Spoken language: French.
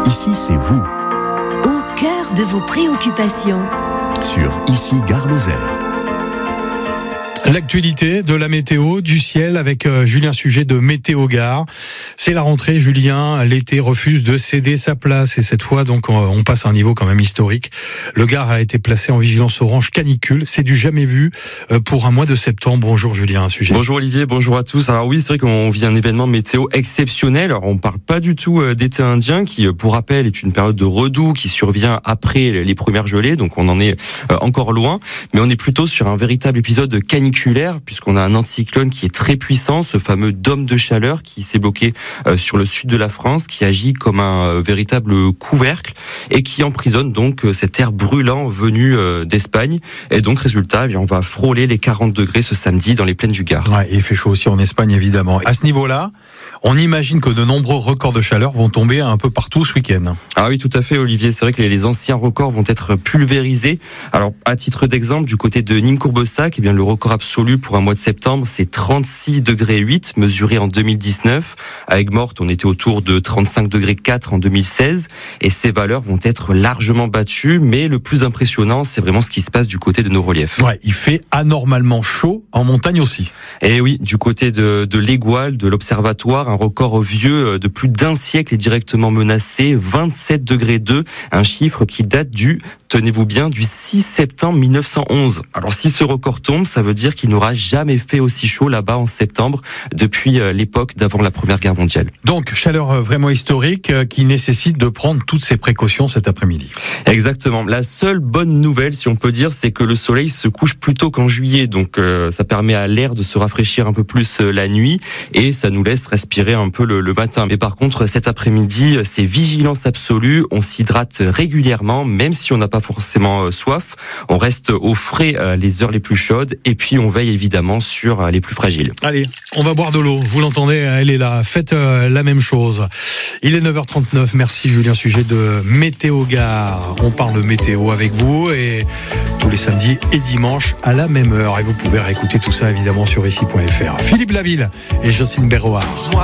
Ici, c'est vous. Au cœur de vos préoccupations. Sur Ici, Gare Lozère. L'actualité de la météo, du ciel avec Julien Sujet de Météo Gare. C'est la rentrée, Julien. L'été refuse de céder sa place et cette fois, donc, on passe à un niveau quand même historique. Le Gard a été placé en vigilance orange canicule. C'est du jamais vu pour un mois de septembre. Bonjour Julien Sujet. Bonjour Olivier, bonjour à tous. Alors oui, c'est vrai qu'on vit un événement météo exceptionnel. Alors on parle pas du tout d'été indien qui, pour rappel, est une période de redoux qui survient après les premières gelées. Donc on en est encore loin. Mais on est plutôt sur un véritable épisode caniculaire puisqu'on a un anticyclone qui est très puissant, ce fameux dôme de chaleur qui s'est bloqué sur le sud de la France, qui agit comme un véritable couvercle et qui emprisonne donc cet air brûlant venu d'Espagne. Et donc résultat, on va frôler les 40 degrés ce samedi dans les plaines du Gard. Ouais, et il fait chaud aussi en Espagne évidemment. À ce niveau-là, on imagine que de nombreux records de chaleur vont tomber un peu partout ce week-end. Ah oui, tout à fait Olivier, c'est vrai que les anciens records vont être pulvérisés. Alors à titre d'exemple, du côté de Nîmes-Courbessac, le record absolu pour un mois de septembre, c'est 36 degrés 8 mesuré en 2019. À Aigues-Mortes, on était autour de 35 degrés 4 en 2016 et ces valeurs vont être largement battues, mais le plus impressionnant, c'est vraiment ce qui se passe du côté de nos reliefs. Ouais, il fait anormalement chaud en montagne aussi. Et oui, du côté de l'Égual, de l'Observatoire, un record vieux de plus d'un siècle est directement menacé, 27 degrés 2, un chiffre qui date tenez-vous bien, du 6 septembre 1911. Alors si ce record tombe, ça veut dire qu'il n'aura jamais fait aussi chaud là-bas en septembre depuis l'époque d'avant la Première Guerre mondiale. Donc chaleur vraiment historique qui nécessite de prendre toutes ces précautions cet après-midi. Exactement. La seule bonne nouvelle, si on peut dire, c'est que le soleil se couche plus tôt qu'en juillet. Donc ça permet à l'air de se rafraîchir un peu plus la nuit et ça nous laisse respirer un peu le matin. Mais par contre, cet après-midi, c'est vigilance absolue. On s'hydrate régulièrement, même si on n'a pas forcément soif. On reste au frais les heures les plus chaudes et puis on veille évidemment sur les plus fragiles. Allez, on va boire de l'eau. Vous l'entendez, elle est là. Faites la même chose. Il est 9h39. Merci Julien Sujet de Météo Gare. On parle météo avec vous et tous les samedis et dimanches à la même heure. Et vous pouvez réécouter tout ça évidemment sur ici.fr. Philippe Laville et Jocelyne Berroard.